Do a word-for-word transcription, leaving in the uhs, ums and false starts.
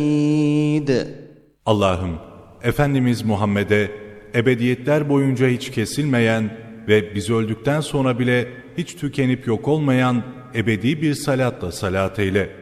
Allah'ım, Efendimiz Muhammed'e ebediyetler boyunca hiç kesilmeyen ve biz öldükten sonra bile hiç tükenip yok olmayan ebedi bir salatla salat eyle.